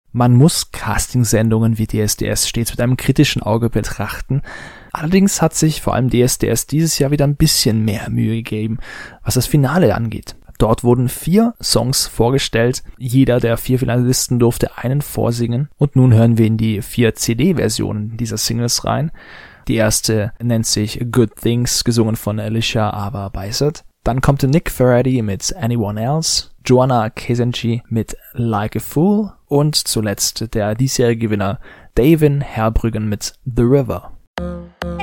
Man muss Castingsendungen wie DSDS stets mit einem kritischen Auge betrachten. Allerdings hat sich vor allem DSDS dieses Jahr wieder ein bisschen mehr Mühe gegeben, was das Finale angeht. Dort wurden 4 Songs vorgestellt, jeder der 4 Finalisten durfte einen vorsingen und nun hören wir in die 4 CD-Versionen dieser Singles rein. Die erste nennt sich Good Things, gesungen von Alicia Ava Bicep. Dann kommt Nick Ferretti mit Anyone Else, Joanna Kazenci mit Like a Fool und zuletzt der diesjährige Gewinner Davin Herbrüggen mit The River.